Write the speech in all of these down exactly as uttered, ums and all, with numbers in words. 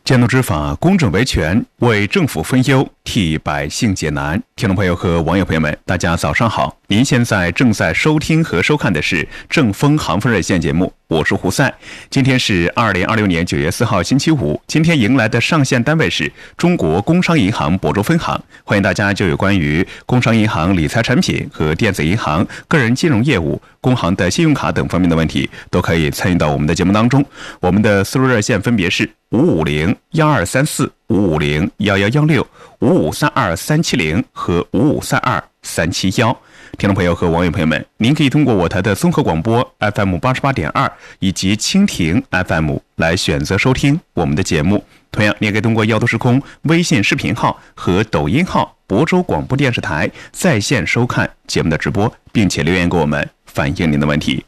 监督执法，公正维权，为政府分忧，替百姓解难。听众朋友和网友朋友们，大家早上好！您现在正在收听和收看的是正风航风热线节目，我是胡赛。今天是二零二六年九月四号星期五，今天迎来的上线单位是中国工商银行亳州分行。欢迎大家就有关于工商银行理财产品和电子银行、个人金融业务、工行的信用卡等方面的问题，都可以参与到我们的节目当中。我们的思路热线分别是五五零幺二三四、五五零幺幺幺六、五五三二三七零和五五三二三七幺。听众朋友和网友朋友们，您可以通过我台的综合广播 F M 八十八点二以及蜻蜓 F M 来选择收听我们的节目。同样，你也可以通过耀都时空微信视频号和抖音号亳州广播电视台在线收看节目的直播，并且留言给我们反映您的问题。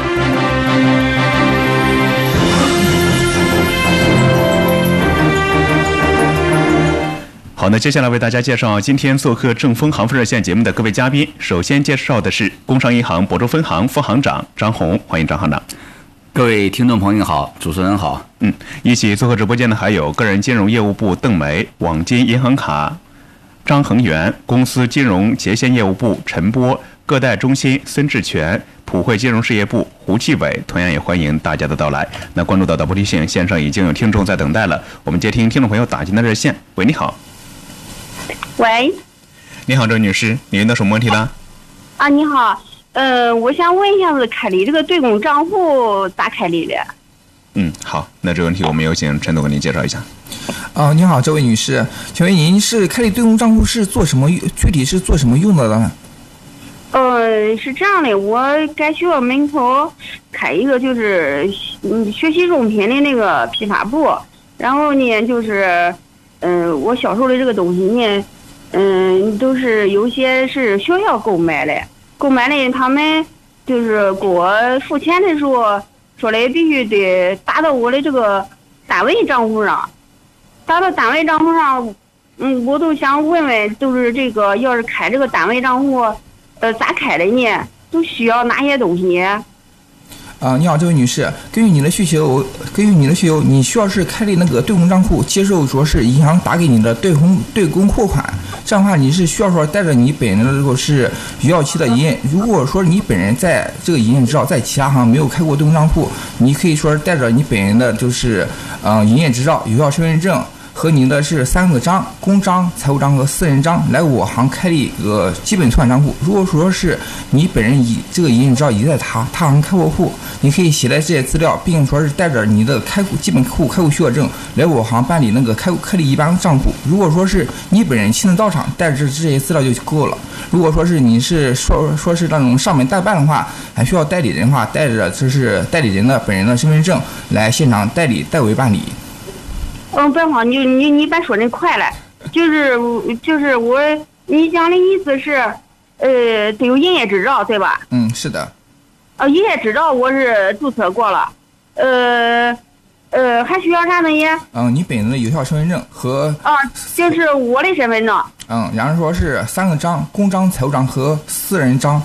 好，那接下来为大家介绍今天做客正风航风热线节目的各位嘉宾。首先介绍的是工商银行亳州分行副行长张红，欢迎张行长。 各位听众朋友好，主持人好。 嗯，一起做客直播间的还有个人金融业务部邓梅、网金银行卡张恒元、公司金融结线业务部陈波、各贷中心孙志全、普惠金融事业部胡继伟，同样也欢迎大家的到来。那关注到导播提醒，线上已经有听众在等待了，我们接听听众朋友打进的热线。喂，你好。 喂， 你好，这位女士，您遇到什么问题呢？ 啊，你好，呃，我想问一下子开立这个对公账户咋开立的？ 嗯，好，那这个问题我们有请陈总给您介绍一下。 啊、呃，你好，这位女士，请问您是开立对公账户是做什么？具体是做什么用的呢？ 呃，是这样的，我该学校门口开一个就是嗯学习用品的那个批发部，然后呢就是，嗯、呃，我销售的这个东西呢。嗯，都是有些是学校购买的，购买的他们就是给我付钱的时候说的必须得打到我的这个单位账户上，打到单位账户上，嗯，我都想问问，就是这个要是开这个单位账户，呃，咋开的呢？都需要哪些东西？ 啊、呃，你好，这位女士，根据你的需求，根据你的需求，你需要是开立那个对公账户，接受说是银行打给你的对公对公货款，这样的话你是需要说带着你本人的这个是有效期的营业。如果说你本人在这个营业执照在其他行没有开过对公账户，你可以说带着你本人的就是呃营业执照、有效身份证和您的是三个章，公章、财务章和私人章来我行开立一个基本存款账户。如果说是你本人以这个营业执照已在他他行开过户，你可以携带这些资料，并说是带着你的开户基本户开户许可证来我行办理那个开开立一般账户。如果说是你本人亲自到场，带着这些资料就够了。如果说是你是说说是那种上门代办的话，还需要代理人的话，带着就是代理人的本人的身份证来现场代理代为办理。 嗯，不好，你你你别说那快了，就是就是我，你讲的意思是，呃，得有营业执照对吧？ 嗯，是的。 呃，营业执照我是注册过了，呃，呃，还需要啥东西？ 嗯，你本人的有效身份证和啊，就是我的身份证。 嗯，然后说是三个章，公章、财务章和私人章。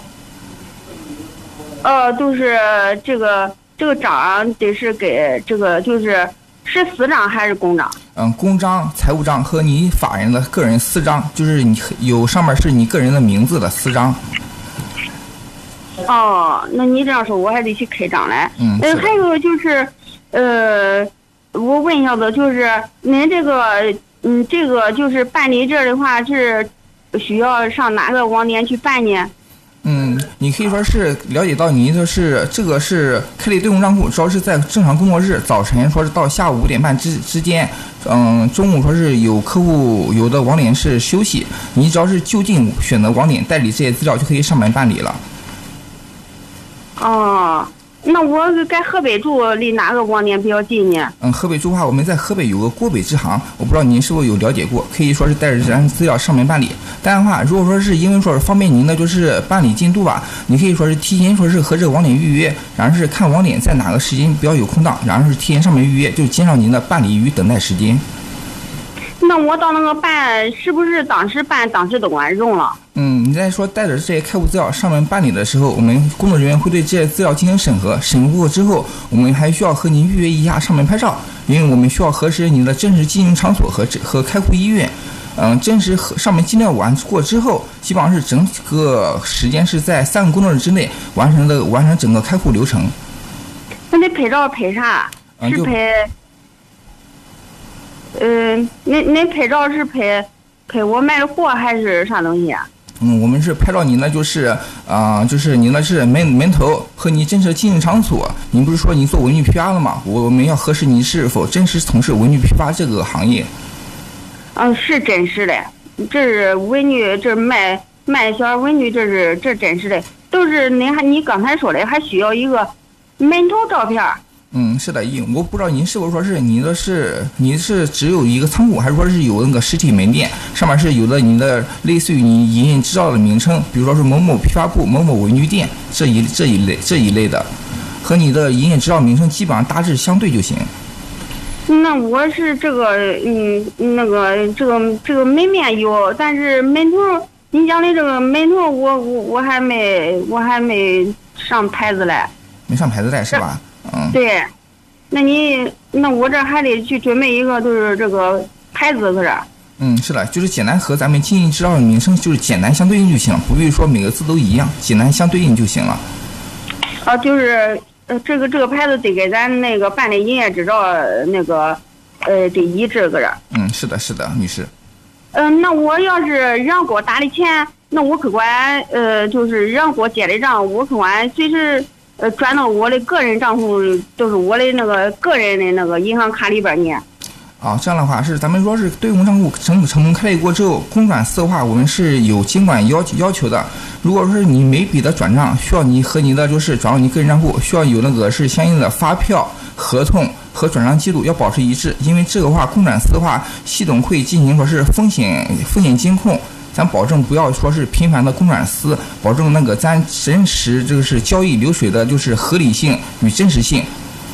呃，都是这个这个章得是给这个就是是私章还是公章？ 嗯，公章、财务章和你法人的个人私章，就是你有上面是你个人的名字的私章。 哦，那你这样说，我还得去开张来。 嗯， 呃，还有就是，呃，我问一下子，就是您这个，嗯，这个就是办理这的话，是需要上哪个网点去办呢？ 嗯，你可以说是了解到您的是这个是开立对公账户，主要是在正常工作日早晨说是到下午五点半之之间，嗯，中午说是有客户有的网点是休息，你只要是就近选择网点代理这些资料就可以上门办理了。 哦，那我在河北住，离哪个网点比较近呢？ 嗯，河北住的话，我们在河北有个郭北支行，我不知道您是否有了解过，可以说是带着这张资料上门办理。当然的话，如果说是因为说是方便您的就是办理进度吧，你可以说是提前说是和这个网点预约，然后是看网点在哪个时间比较有空档，然后是提前上门预约，就减少您的办理与等待时间。 那我到那个办，是不是当时办当时都管用了？ 嗯，你在说带着这些开户资料上门办理的时候，我们工作人员会对这些资料进行审核，审核过之后，我们还需要和您预约一下上门拍照， 因为我们需要核实你的真实经营场所和和开户意愿。嗯，真实上面资料完过之后，基本上是整个时间是在三个工作日之内完成的，完成整个开户流程。 那得拍照拍啥？ 嗯、 是拍，嗯、呃，那那拍照是拍拍我卖的货还是啥东西啊？ 嗯，我们是拍照你呢，就是啊、呃，就是你呢是门门头和你真实的经营场所。你不是说你做文具批发了吗？我我们要核实你是否真实从事文具批发这个行业。 嗯，是真实的，这是文具，这卖卖小文具，这是这真实的，都是你还你刚才说的，还需要一个门头照片。 嗯，是的，一我不知道您是否说是你的是你是只有一个仓库，还是说是有那个实体门店，上面是有的你的类似于你营业执照的名称，比如说是某某批发部、某某文具店这一这一类这一类的，和你的营业执照名称基本上大致相对就行。 那我是这个，嗯，那个这个这个门面有，但是门头，你讲的这个门头，我我我还没我还没上牌子来。 没上牌子来是吧？嗯。 对，那你那我这还得去准备一个，就是这个牌子，可是。 嗯，是的，就是简单和咱们经营执照的名称就是简单相对应就行了，不必说每个字都一样，简单相对应就行了。 啊，就是。呃，这个这个牌子得给咱那个办的营业执照那个，呃，得一致个着。 嗯，是的，是的，女士。 嗯、呃，那我要是让给我打的钱，那我可管呃，就是让给我结的账，我可管随时呃转到我的个人账户，都是我的那个个人的那个银行卡里边呢。 啊，这样的话是咱们说是对公账户成成功开立过之后，公转私的话，我们是有监管要要求的。如果说是你每笔的转账需要你和你的就是转到你个人账户，需要有那个是相应的发票、合同和转账记录要保持一致，因为这个话公转私的话，系统会进行说是风险风险监控，咱保证不要说是频繁的公转私，保证那个咱真实这个是交易流水的就是合理性与真实性。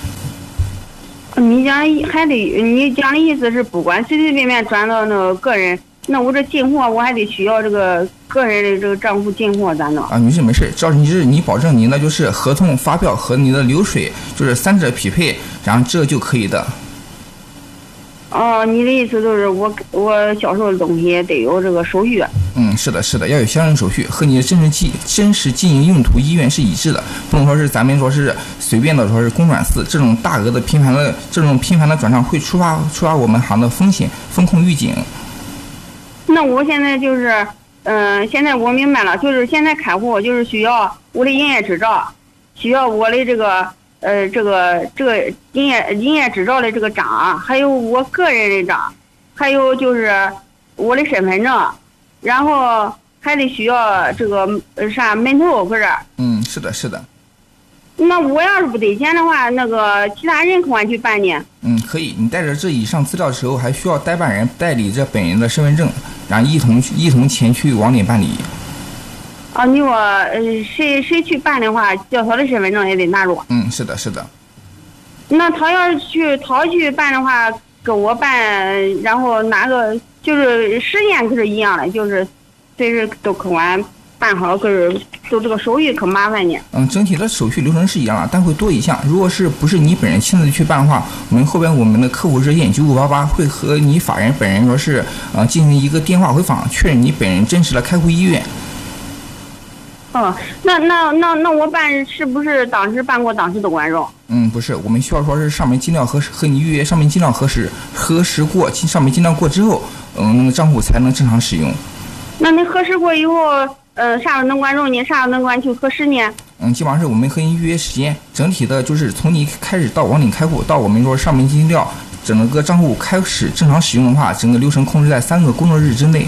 你讲还得，你讲的意思是，不管随随便便转到那个个人，那我这进货我还得需要这个个人的这个账户进货，咋弄？ 啊，女士没事，只要你是你保证你呢就是合同、发票和你的流水就是三者匹配，然后这就可以的。 哦，你的意思就是我我销售的东西得有这个手续。 嗯，是的，是的，要有相应手续，和你的真实经真实经营用途意愿是一致的，不能说是咱们说是随便的说是公转私，这种大额的频繁的这种频繁的转账会触发触发我们行的风险风控预警。 那我现在就是，嗯、呃，现在我明白了，就是现在开户就是需要我的营业执照，需要我的这个呃这个这个营业营业执照的这个章，还有我个人的章，还有就是我的身份证。然后还得需要这个呃啥门头，不是？ 嗯，是的，是的。 那我要是不得钱的话，那个其他人可管去办呢？ 嗯，可以。你带着这以上资料的时候，还需要代办人代理着本人的身份证，然后一同一同前去网点办理。 啊，你说呃谁谁去办的话，叫他的身份证也得拿着。 嗯，是的，是的。 那他要是去他去办的话，跟我办，然后拿个。就是时间可是一样的，就是随时都可管办好，可是就这个手续可麻烦呢。 嗯，整体的手续流程是一样的，但会多一项。如果是不是你本人亲自去办的话，我们后边我们的客户热线九五八八会和你法人本人说是呃进行一个电话回访，确认你本人真实的开户意愿。 哦，那那那那我办是不是当时办过，当时都管用？ 嗯，不是，我们需要说是上面尽料核实，和你预约上面尽料核实，核实过上面尽料过之后，嗯，那个账户才能正常使用。 那你核实过以后，呃，啥时候能管用呢？啥时候能管去核实呢？ 嗯，基本上是我们和您预约时间，整体的就是从你开始到网点开户，到我们说上面尽料，整个账户开始正常使用的话，整个流程控制在三个工作日之内。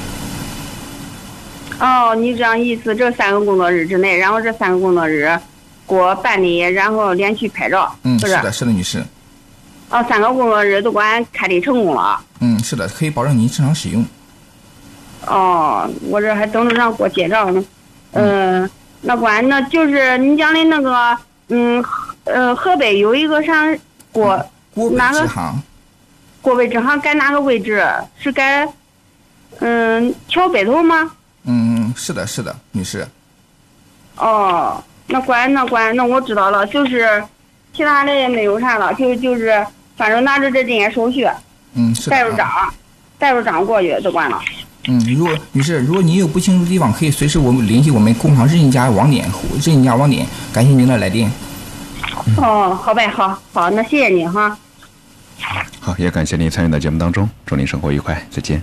哦，你这样意思，这三个工作日之内，然后这三个工作日给我办理，然后连续拍照。 嗯， 是是的，是的，女士。 哦，三个工作日都管开立成功了。 嗯，是的，可以保证您正常使用。 哦，我这还等着让给我结账呢。嗯、呃，那管那就是你讲的那个，嗯，呃，河北有一个啥国、 嗯、国北支行。 国北支行该哪个位置？是该嗯桥北头吗？ 嗯，是的，是的，女士。 哦，那管那管那我知道了，就是其他的也没有啥了，就就是反正拿着这这些手续， 嗯，是的、 带入章，带入章过去就完了。 嗯，如果女士，如果您有不清楚的地方，可以随时我们联系我们工厂任意家网点，任意家网点。感谢您的来电。 嗯、哦，好呗，好好，那谢谢你哈。 好，也感谢您参与到节目当中，祝您生活愉快，再见。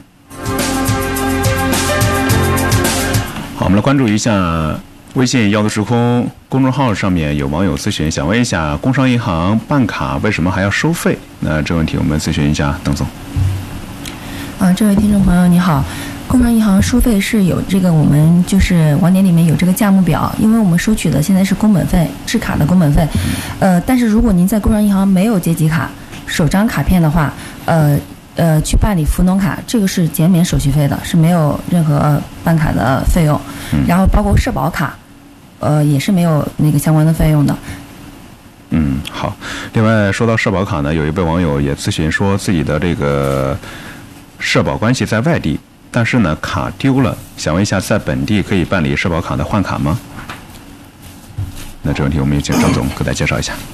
好，我们来关注一下微信耀都时空公众号上面有网友咨询，想问一下工商银行办卡为什么还要收费？那这个问题我们咨询一下邓总。 啊，这位听众朋友你好，工商银行收费是有这个，我们就是网点里面有这个价目表，因为我们收取的现在是工本费，制卡的工本费。呃，但是如果您在工商银行没有阶级卡，首张卡片的话，呃呃，去办理福农卡，这个是减免手续费的，是没有任何办卡的费用。然后包括社保卡，呃，也是没有那个相关的费用的。 嗯，好。另外说到社保卡呢，有一位网友也咨询说自己的这个社保关系在外地，但是呢卡丢了，想问一下在本地可以办理社保卡的换卡吗？那这问题我们也请张总给大家介绍一下。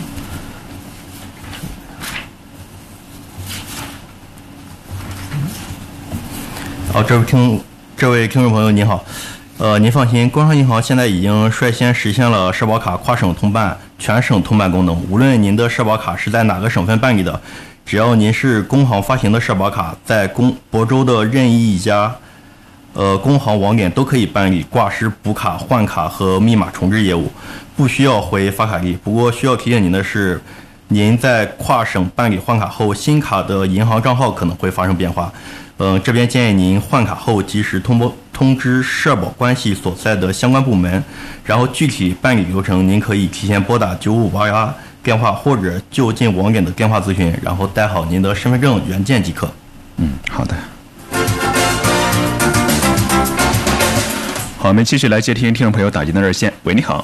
好，这位听这位听众朋友您好，呃，您放心，工商银行现在已经率先实现了社保卡跨省通办、全省通办功能。无论您的社保卡是在哪个省份办理的，只要您是工行发行的社保卡，在工亳州的任意一家呃工行网点都可以办理挂失、补卡、换卡和密码重置业务，不需要回发卡地。不过需要提醒您的是，您在跨省办理换卡后，新卡的银行账号可能会发生变化。嗯、呃，这边建议您换卡后及时通播通知社保关系所在的相关部门，然后具体办理流程您可以提前拨打九五八八电话或者就近网点的电话咨询，然后带好您的身份证原件即可。 嗯，好的。好，我们继续来接听听众朋友打进的热线。喂，你好。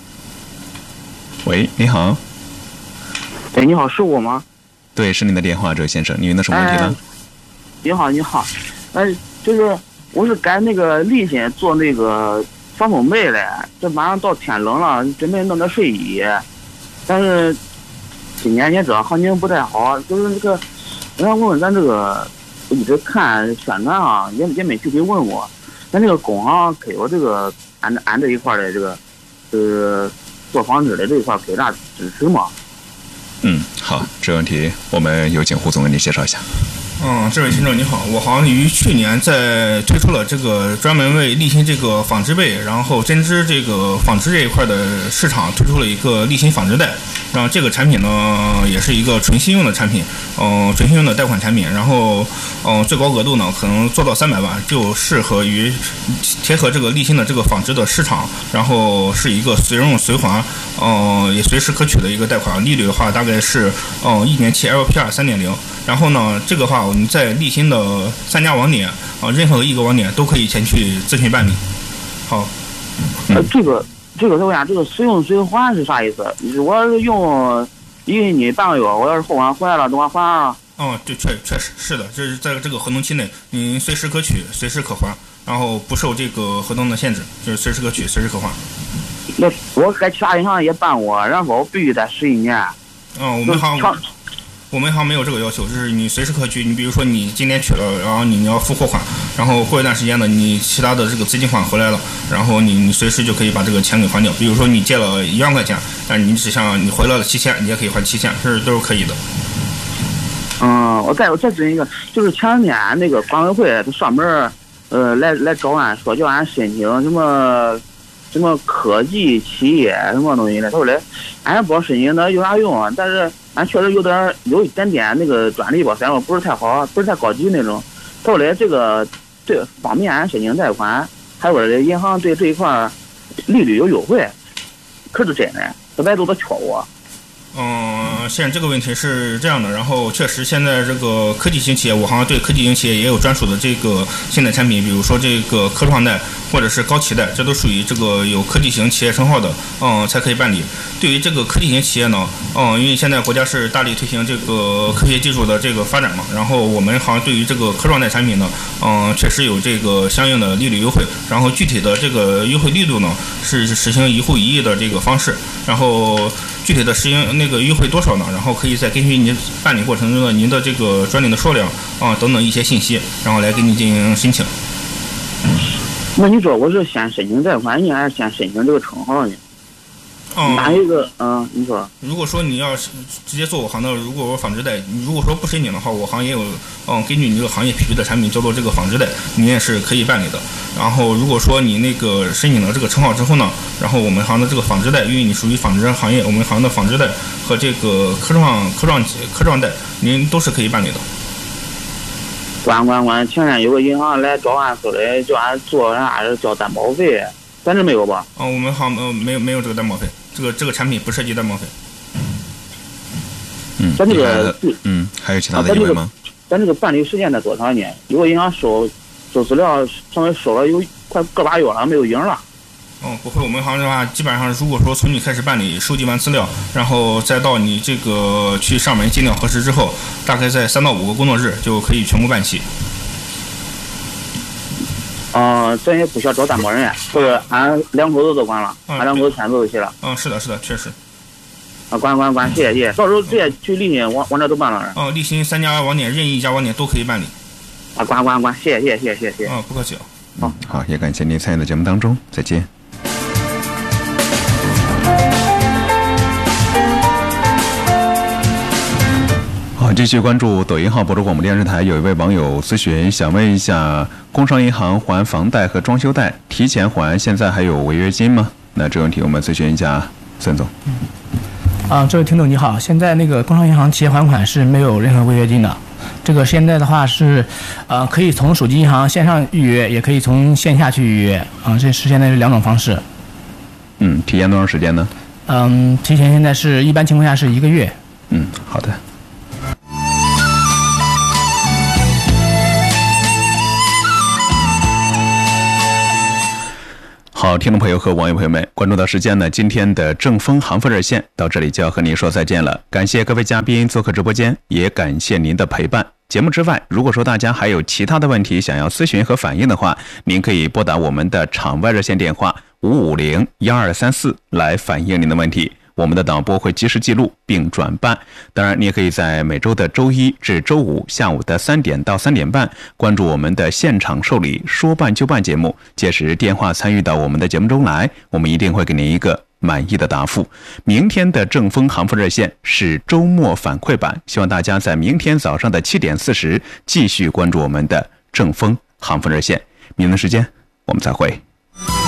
喂，你好。 哎，你好，是我吗？ 对，是您的电话，这位先生，您的什么问题呢？ 哎你好，你好，呃，就是我是赶那个立新做那个防风被嘞，这马上到天冷了，准备弄点睡衣，但是今年你知道行情不太好，就是这个，我想问问咱这个，我一直看宣传啊，也也没具体问我，咱这个工行给我这个俺俺这一块的这个，呃，做纺织的这一块给啥支持吗？ 嗯，好，这个问题我们有请胡总为您介绍一下。 嗯，这位听众你好，我好像于去年在推出了这个专门为立新这个纺织被，然后针织这个纺织这一块的市场推出了一个立新纺织贷，然后这个产品呢也是一个纯信用的产品，嗯、呃，纯信用的贷款产品，然后嗯、呃，最高额度呢可能做到三百万，就适合于贴合这个立新的这个纺织的市场，然后是一个随用随还，嗯、呃，也随时可取的一个贷款，利率的话大概是嗯、呃、一年期 L P R 三点零。然后呢，这个话我们在立新的三家网点啊，任何一个网点都可以前去咨询办理。好， 呃，这个这个是我想这个随用随还是啥意思？我要是用一个你半个月，我要是后还回来了，等我还啊？ 哦，对，确确实是的，这是在这个合同期内，您随时可取，随时可还，然后不受这个合同的限制，就是随时可取，随时可还。 那我在其他银行也办过，然后我必须得十一年。 哦，我们行。我们银行没有这个要求，就是你随时可取。你比如说你今天取了，然后你你要付货款，然后过一段时间呢，你其他的这个资金款回来了，然后你你随时就可以把这个钱给还掉。比如说你借了一万块钱，但是你只想你回来了七千，你也可以还七千，这是都是可以的。 嗯，我再我再咨询一个，就是前两天那个管委会他上门，呃，来来找俺说叫俺申请什么什么科技企业什么东西的，他说嘞，俺也不知道申请那有啥用啊，但是。俺确实有点有一点点那个专利吧，反正不是太好，不是太高级那种。后来这个对方便俺申请贷款，还有这银行对这一块利率有优惠，可是真的，这外头都缺我。 嗯，现在这个问题是这样的，然后确实现在这个科技型企业，我好像对科技型企业也有专属的这个信贷产品，比如说这个科创贷或者是高企贷，这都属于这个有科技型企业称号的，嗯，才可以办理。对于这个科技型企业呢，嗯，因为现在国家是大力推行这个科学技术的这个发展嘛，然后我们好像对于这个科创贷产品呢，嗯，确实有这个相应的利率优惠，然后具体的这个优惠力度呢是实行一户一亿的这个方式，然后具体的实行那个优惠多少呢？然后可以再根据您办理过程中的您的这个专利的数量啊等等一些信息，然后来给你进行申请。 那你说我是先申请贷款呢，还是先申请这个称号呢？ 嗯， 哪一个？嗯，你说。 如果说你要是直接做我行的，如果我纺织贷，你如果说不申请的话，我行也有，嗯，根据你这个行业匹配的产品叫做这个纺织贷，你也是可以办理的。然后如果说你那个申请了这个称号之后呢，然后我们行的这个纺织贷，因为你属于纺织行业，我们行的纺织贷和这个科创科创科创贷，您都是可以办理的。 管管管，前天有个银行来找俺说的，叫俺做啥交担保费，咱这没有吧？ 嗯，我们行呃没有没有这个担保费，这个这个产品不涉及担保费。 嗯， 咱这个嗯，还有其他的疑问吗？ 咱这个办理时间得多长呢？有个银行收收资料，上面收了有快个把月了，没有影了。 哦，不会，我们行的话，基本上如果说从你开始办理，收集完资料，然后再到你这个去上门尽量核实之后，大概在三到五个工作日就可以全部办齐。 啊、呃，咱也不需要找担保人呀，就是俺两口子都管了，俺两口子签字就行了。 嗯，是的，是的，确实。 啊，管管管，谢谢谢谢，到时候直接去立新往往这都办了。 哦，立新三家网点，任意一家网点都可以办理。 啊，管管管，谢谢谢谢谢谢。 啊、哦，不客气啊。 嗯，好，也感谢您参与到节目当中，再见。好，继续关注抖音号博主广播电视台，有一位网友咨询，想问一下，工商银行还房贷和装修贷提前还，现在还有违约金吗？那这个问题我们咨询一下孙总。 啊，这位听众你好，现在那个工商银行提前还款是没有任何违约金的。这个现在的话是，呃，可以从手机银行线上预约，也可以从线下去预约，啊，这是现在是两种方式。 嗯，提前多长时间呢？ 嗯，提前现在是一般情况下是一个月。 嗯，好的。好，听众朋友和网友朋友们，关注到时间呢，今天的正风行风热线到这里就要和您说再见了。感谢各位嘉宾做客直播间，也感谢您的陪伴。节目之外，如果说大家还有其他的问题想要咨询和反映的话，您可以拨打我们的场外热线电话五五零一二三四来反映您的问题。我们的导播会及时记录并转办。当然，你也可以在每周的周一至周五下午的三点到三点半关注我们的现场受理说办就办节目，届时电话参与到我们的节目中来，我们一定会给您一个满意的答复。明天的正风行风热线是周末反馈版，希望大家在明天早上的七点四十继续关注我们的正风行风热线。明天时间我们再会。